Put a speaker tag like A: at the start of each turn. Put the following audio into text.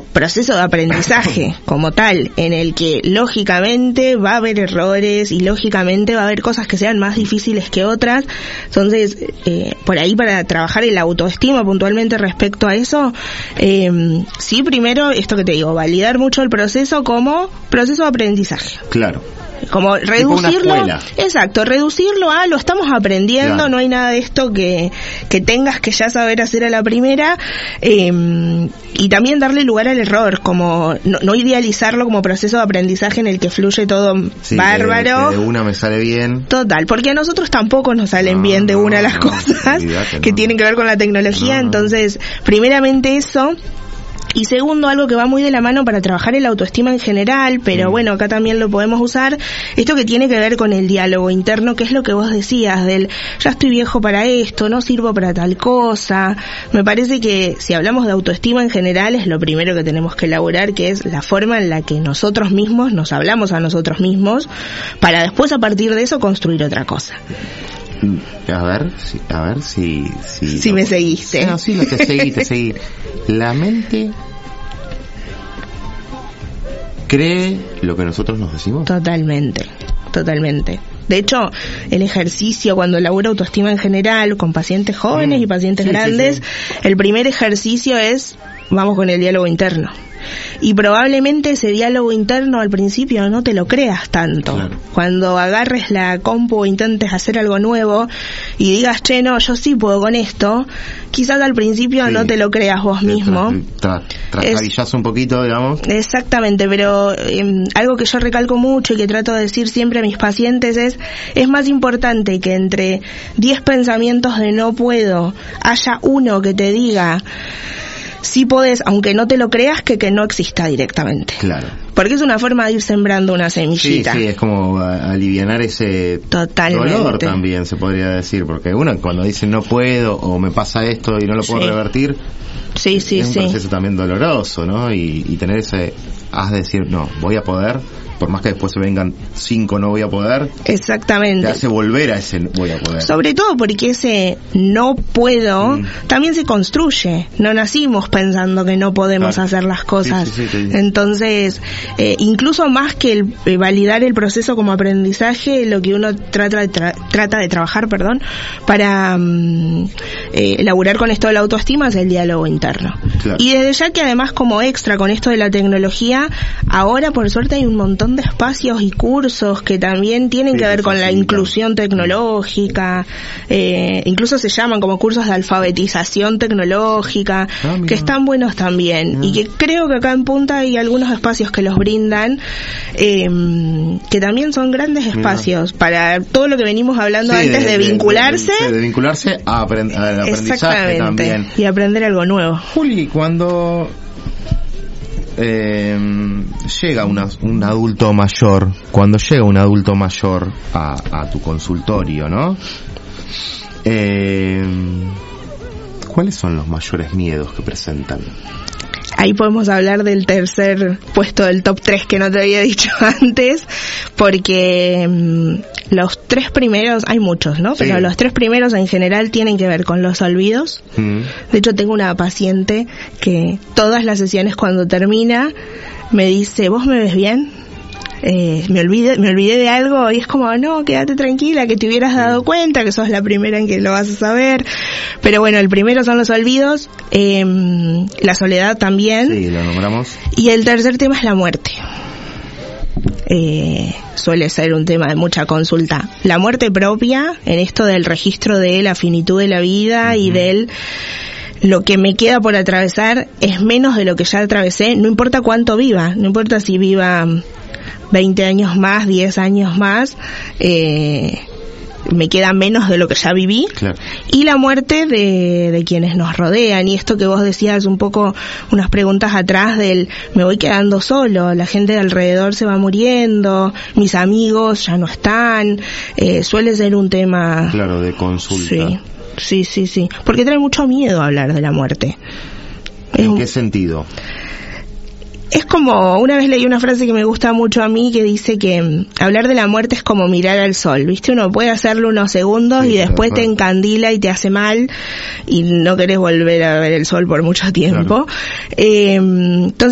A: como proceso de aprendizaje como tal, en el que lógicamente va a haber errores y lógicamente va a haber cosas que sean más difíciles que otras. Entonces, por ahí, para trabajar el autoestima puntualmente respecto a eso, sí, primero, esto que te digo, validar mucho el proceso como proceso de aprendizaje.
B: Claro.
A: Como reducirlo, exacto, reducirlo a lo estamos aprendiendo, claro. No hay nada de esto que tengas que ya saber hacer a la primera, y también darle lugar al error, como no idealizarlo como proceso de aprendizaje en el que fluye todo bárbaro.
B: Que de una me sale bien.
A: Total, porque a nosotros tampoco nos salen bien de una las cosas que tienen que ver con la tecnología, entonces, primeramente eso. Y segundo, algo que va muy de la mano para trabajar el autoestima en general, pero bueno, acá también lo podemos usar, esto que tiene que ver con el diálogo interno, que es lo que vos decías, del ya estoy viejo para esto, no sirvo para tal cosa. Me parece que si hablamos de autoestima en general es lo primero que tenemos que elaborar, que es la forma en la que nosotros mismos nos hablamos a nosotros mismos, para después a partir de eso construir otra cosa.
B: A ver si
A: me seguiste.
B: No, sí, te seguí. La mente cree lo que nosotros nos decimos. Totalmente.
A: De hecho, el ejercicio, cuando elaboro autoestima en general, con pacientes jóvenes y pacientes grandes, el primer ejercicio es, vamos con el diálogo interno. Y probablemente ese diálogo interno al principio no te lo creas tanto. Claro. Cuando agarres la compu o intentes hacer algo nuevo y digas, che, no, yo sí puedo con esto, quizás al principio no te lo creas vos mismo.
B: Trastabillás un poquito, digamos.
A: Exactamente, pero algo que yo recalco mucho y que trato de decir siempre a mis pacientes es más importante que entre 10 pensamientos de no puedo haya uno que te diga sí podés, aunque no te lo creas, que no exista directamente.
B: Claro.
A: Porque es una forma de ir sembrando una semillita.
B: Sí, es como alivianar ese dolor también, se podría decir, porque uno cuando dice no puedo o me pasa esto y no lo puedo revertir, es un proceso también doloroso, ¿no? Y tener ese haz de decir, no, voy a poder, por más que después se vengan 5 no voy a poder.
A: Exactamente.
B: Te hace volver a ese voy a poder.
A: Sobre todo porque ese no puedo también se construye. No nacimos pensando que no podemos hacer las cosas. Sí. Entonces, incluso más que el validar el proceso como aprendizaje, lo que uno trata de trabajar, para elaborar con esto de la autoestima es el diálogo interno. Claro. Y desde ya que además como extra con esto de la tecnología, ahora por suerte hay un montón de espacios y cursos que también tienen que ver con la inclusión tecnológica, incluso se llaman como cursos de alfabetización tecnológica, que están buenos también, y que creo que acá en Punta hay algunos espacios que los brindan, que también son grandes espacios para todo lo que venimos hablando antes de vincularse.
B: De vincularse al aprendizaje también.
A: Y aprender algo nuevo.
B: Juli, cuando llega un adulto mayor, a tu consultorio, ¿no? ¿Cuáles son los mayores miedos que presentan?
A: Ahí podemos hablar del tercer puesto del top 3 que no te había dicho antes, porque los 3 primeros, hay muchos, ¿no? Pero los 3 primeros en general tienen que ver con los olvidos. De hecho, tengo una paciente que todas las sesiones cuando termina me dice, ¿vos me ves bien? Me olvidé de algo, y es como, no, quédate tranquila, que te hubieras dado cuenta, que sos la primera en que lo vas a saber. Pero bueno, el primero son los olvidos, la soledad también.
B: Sí, lo nombramos.
A: Y el tercer tema es la muerte. Suele ser un tema de mucha consulta. La muerte propia, en esto del registro de la finitud de la vida y del lo que me queda por atravesar es menos de lo que ya atravesé, no importa cuánto viva, no importa si viva 20 años más, 10 años más, me queda menos de lo que ya viví. Claro. Y la muerte de quienes nos rodean, y esto que vos decías un poco, unas preguntas atrás del me voy quedando solo, la gente de alrededor se va muriendo, mis amigos ya no están, suele ser un tema...
B: Claro, de consulta.
A: Sí, porque trae mucho miedo hablar de la muerte.
B: ¿En qué sentido?
A: Es como, una vez leí una frase que me gusta mucho a mí, que dice que hablar de la muerte es como mirar al sol, ¿viste? Uno puede hacerlo unos segundos y después te encandila y te hace mal y no querés volver a ver el sol por mucho tiempo. Claro. Entonces